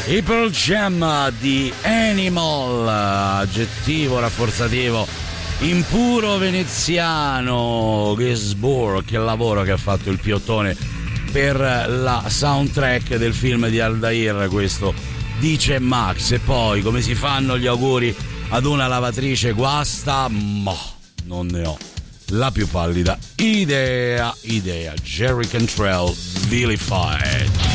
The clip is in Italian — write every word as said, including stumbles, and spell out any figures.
I Pearl Jam di Animal, aggettivo rafforzativo impuro veneziano. Gisborg, che lavoro che ha fatto il Piottone per la soundtrack del film di Aldair, questo dice Max. E poi come si fanno gli auguri ad una lavatrice guasta? Ma non ne ho la più pallida idea idea Jerry Cantrell, Vilified.